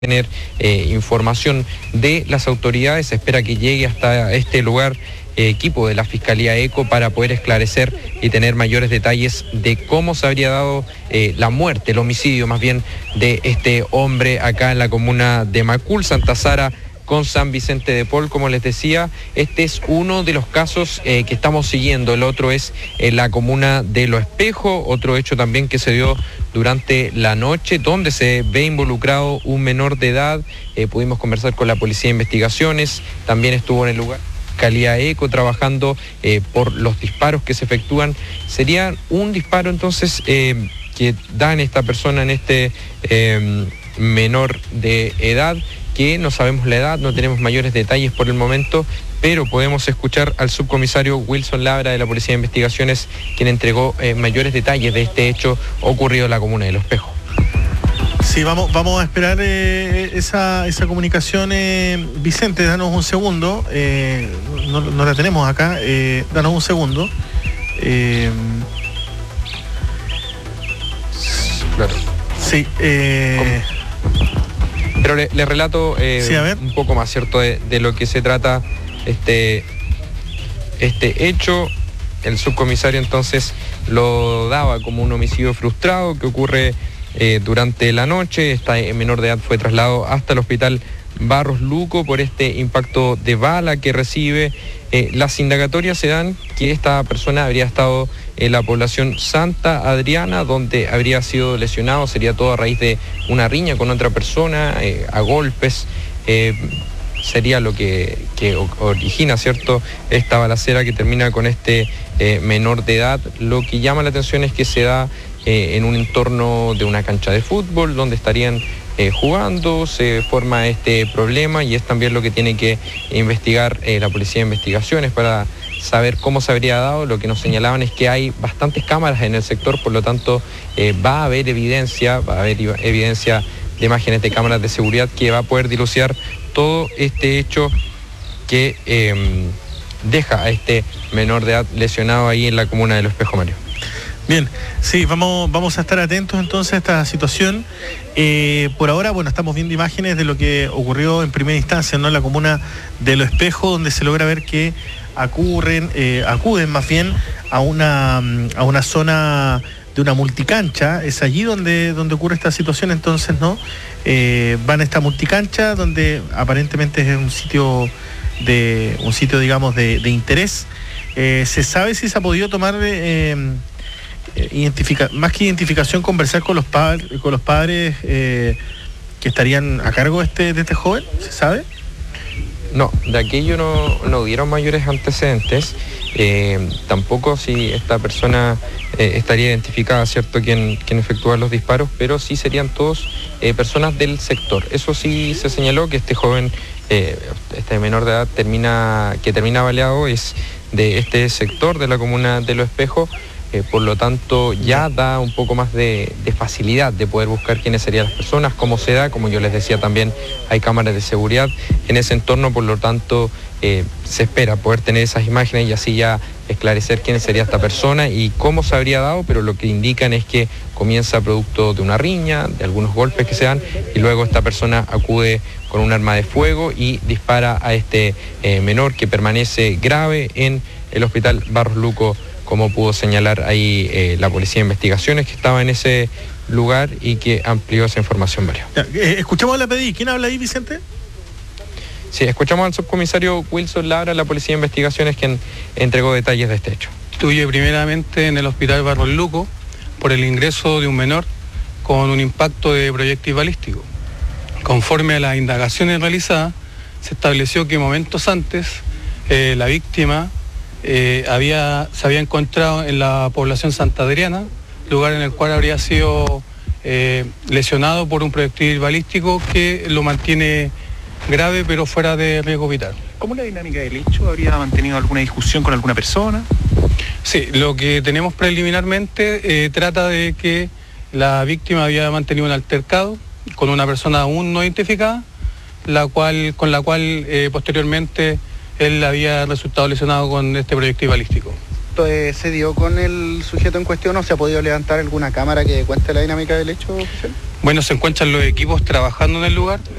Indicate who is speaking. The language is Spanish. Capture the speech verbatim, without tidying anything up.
Speaker 1: tener eh, información de las autoridades. Se espera que llegue hasta este lugar eh, equipo de la Fiscalía ECO para poder esclarecer y tener mayores detalles de cómo se habría dado eh, la muerte, el homicidio más bien de este hombre acá en la comuna de Macul, Santa Sara con San Vicente de Paul. Como les decía, este es uno de los casos eh, que estamos siguiendo. El otro es en la comuna de Los Espejos, otro hecho también que se dio durante la noche, donde se ve involucrado un menor de edad. Eh, pudimos conversar con la Policía de Investigaciones, también estuvo en el lugar Fiscalía ECO trabajando eh, por los disparos que se efectúan. Sería un disparo entonces eh, que da en esta persona, en este eh, menor de edad, que no sabemos la edad, no tenemos mayores detalles por el momento, pero podemos escuchar al subcomisario Wilson Labra de la Policía de Investigaciones, quien entregó eh, mayores detalles de este hecho ocurrido en la comuna de Los Espejos.
Speaker 2: Sí, vamos, vamos a esperar eh, esa, esa comunicación. eh, Vicente, danos un segundo, eh, no, no la tenemos acá, eh, danos un segundo. Eh,
Speaker 1: claro.
Speaker 2: Sí, eh...
Speaker 1: Pero le, le relato eh,
Speaker 2: sí, a ver.
Speaker 1: un poco más, ¿cierto?, de, de lo que se trata este, este hecho. El subcomisario entonces lo daba como un homicidio frustrado que ocurre eh, durante la noche. Este menor de edad fue trasladado hasta el hospital Barros Luco por este impacto de bala que recibe. Eh, las indagatorias se dan que esta persona habría estado en la población Santa Adriana, donde habría sido lesionado. Sería todo a raíz de una riña con otra persona, eh, a golpes. Eh, sería lo que, que origina, ¿cierto?, esta balacera que termina con este eh, menor de edad. Lo que llama la atención es que se da eh, en un entorno de una cancha de fútbol, donde estarían Eh, jugando, se forma este problema, y es también lo que tiene que investigar eh, la Policía de Investigaciones para saber cómo se habría dado. Lo que nos señalaban es que hay bastantes cámaras en el sector, por lo tanto eh, va a haber evidencia, va a haber evidencia de imágenes de cámaras de seguridad que va a poder dilucidar todo este hecho que eh, deja a este menor de edad lesionado ahí en la comuna de Los Espejos, Mario.
Speaker 2: Bien, sí, vamos, vamos a estar atentos entonces a esta situación. Eh, por ahora, bueno, estamos viendo imágenes de lo que ocurrió en primera instancia, ¿no?, en la comuna de Los Espejos, donde se logra ver que acurren, eh, acuden más bien a una, a una zona de una multicancha. Es allí donde, donde ocurre esta situación, entonces, ¿no? Eh, van a esta multicancha, donde aparentemente es un sitio de, un sitio, digamos, de, de interés. Eh, ¿Se sabe si se ha podido tomar... Eh, Identifica, más que identificación, conversar con los padres, con los padres eh, que estarían a cargo de este, de este joven? ¿Se sabe?
Speaker 1: No, de aquello no, no hubieron mayores antecedentes. Eh, tampoco si esta persona eh, estaría identificada, ¿cierto?, quien, quien efectúa los disparos, pero sí serían todos eh, personas del sector. Eso sí se señaló, que este joven, eh, este menor de edad termina, que termina baleado, es de este sector de la comuna de Los Espejos. Eh, por lo tanto, ya da un poco más de, de facilidad de poder buscar quiénes serían las personas, cómo se da. Como yo les decía, también hay cámaras de seguridad en ese entorno, por lo tanto eh, se espera poder tener esas imágenes y así ya esclarecer quién sería esta persona y cómo se habría dado, pero lo que indican es que comienza producto de una riña, de algunos golpes que se dan, y luego esta persona acude con un arma de fuego y dispara a este eh, menor, que permanece grave en el hospital Barros Luco, como pudo señalar ahí eh, la Policía de Investigaciones, que estaba en ese lugar y que amplió esa información, Mario.
Speaker 2: Ya, eh, escuchamos a la P D I. ¿Quién habla ahí, Vicente?
Speaker 1: Sí, escuchamos al subcomisario Wilson Labra de la Policía de Investigaciones, quien entregó detalles de este hecho.
Speaker 3: Estuve primeramente en el hospital Barros Luco por el ingreso de un menor con un impacto de proyectil balístico. Conforme a las indagaciones realizadas, se estableció que momentos antes eh, la víctima Eh, había, se había encontrado en la población Santa Adriana, lugar en el cual habría sido eh, lesionado por un proyectil balístico que lo mantiene grave pero fuera de riesgo vital.
Speaker 4: ¿Cómo es la dinámica del hecho? ¿Habría mantenido alguna discusión con alguna persona?
Speaker 3: Sí, lo que tenemos preliminarmente eh, trata de que la víctima había mantenido un altercado con una persona aún no identificada, la cual, con la cual eh, posteriormente él había resultado lesionado con este proyectil balístico.
Speaker 5: Eh, ¿Se dio con el sujeto en cuestión o se ha podido levantar alguna cámara que cuente la dinámica del hecho oficial?
Speaker 3: Bueno, se encuentran los equipos trabajando en el lugar.